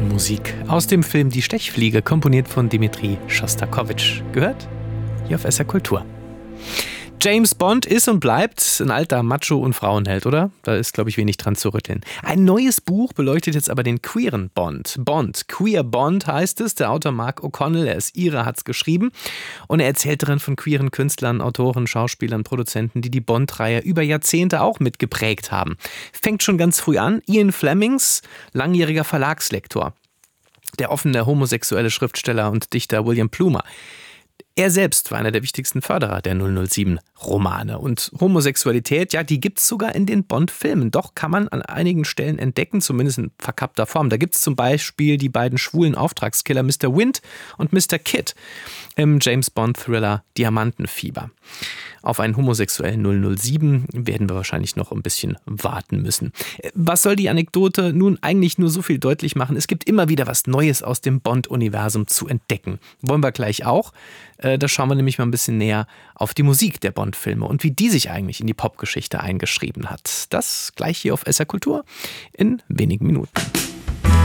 Musik aus dem Film Die Stechfliege, komponiert von Dmitri Schostakowitsch. Gehört? Hier auf SR Kultur. James Bond ist und bleibt ein alter Macho- und Frauenheld, oder? Da ist, glaube ich, wenig dran zu rütteln. Ein neues Buch beleuchtet jetzt aber den queeren Bond. Queer Bond heißt es. Der Autor Mark O'Connell, er ist Ire, hat es geschrieben. Und er erzählt darin von queeren Künstlern, Autoren, Schauspielern, Produzenten, die Bond-Reihe über Jahrzehnte auch mitgeprägt haben. Fängt schon ganz früh an. Ian Flemings, langjähriger Verlagslektor. Der offene homosexuelle Schriftsteller und Dichter William Plumer. Er selbst war einer der wichtigsten Förderer der 007-Romane. Und Homosexualität, ja, die gibt's sogar in den Bond-Filmen. Doch kann man an einigen Stellen entdecken, zumindest in verkappter Form. Da gibt's zum Beispiel die beiden schwulen Auftragskiller Mr. Wind und Mr. Kidd im James-Bond-Thriller Diamantenfieber. Auf einen homosexuellen 007 werden wir wahrscheinlich noch ein bisschen warten müssen. Was soll die Anekdote nun eigentlich nur so viel deutlich machen? Es gibt immer wieder was Neues aus dem Bond-Universum zu entdecken. Wollen wir gleich auch. Da schauen wir nämlich mal ein bisschen näher auf die Musik der Bond-Filme und wie die sich eigentlich in die Popgeschichte eingeschrieben hat. Das gleich hier auf SR Kultur in wenigen Minuten.